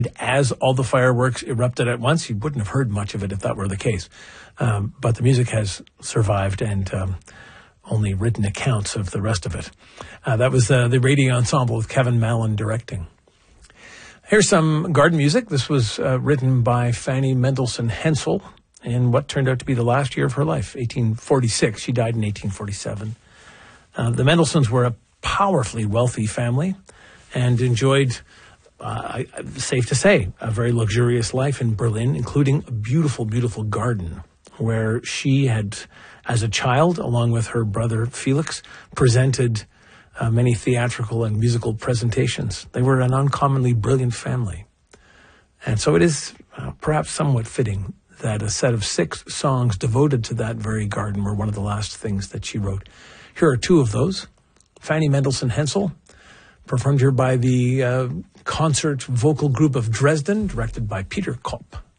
as all the fireworks erupted at once. You wouldn't have heard much of it if that were the case. But the music has survived and only written accounts of the rest of it. That was the Radio Ensemble with Kevin Mallon directing. Here's some garden music. This was written by Fanny Mendelssohn Hensel in what turned out to be the last year of her life, 1846. She died in 1847. The Mendelssohns were a powerfully wealthy family and enjoyed, safe to say, a very luxurious life in Berlin, including a beautiful, beautiful garden where she had, as a child, along with her brother Felix, presented many theatrical and musical presentations. They were an uncommonly brilliant family. And so it is perhaps somewhat fitting that a set of 6 songs devoted to that very garden were one of the last things that she wrote. Here are 2 of those. Fanny Mendelssohn Hensel, performed here by the concert vocal group of Dresden, directed by Peter Kopp.